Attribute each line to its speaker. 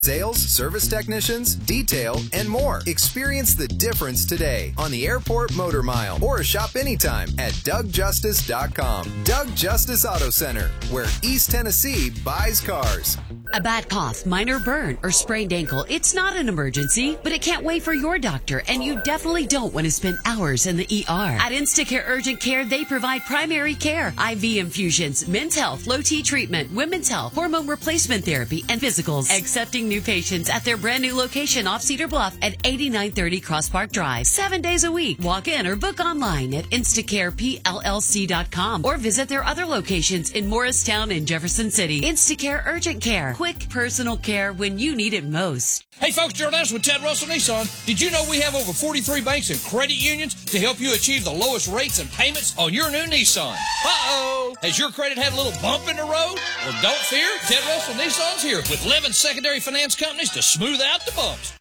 Speaker 1: Sales, service technicians, detail, and more. Experience the difference today on the Airport Motor Mile or shop anytime at DougJustice.com. Doug Justice Auto Center, where East Tennessee buys cars.
Speaker 2: A bad cough, minor burn, or sprained ankle, it's not an emergency, but it can't wait for your doctor, and you definitely don't want to spend hours in the ER. At Instacare Urgent Care, they provide primary care, IV infusions, men's health, low T treatment, women's health, hormone replacement therapy, and physicals. Accepting new patients at their brand new location off Cedar Bluff at 8930 Cross Park Drive. 7 days a week. Walk in or book online at InstacarePLLC.com or visit their other locations in Morristown and Jefferson City. Instacare Urgent Care. Quick personal care when you need it most.
Speaker 3: Hey folks, Gerald Anderson with Ted Russell Nissan. Did you know we have over 43 banks and credit unions to help you achieve the lowest rates and payments on your new Nissan? Uh-oh! Has your credit had a little bump in the road? Well, don't fear. Ted Russell Nissan's here with 11 secondary finance companies to smooth out the bumps.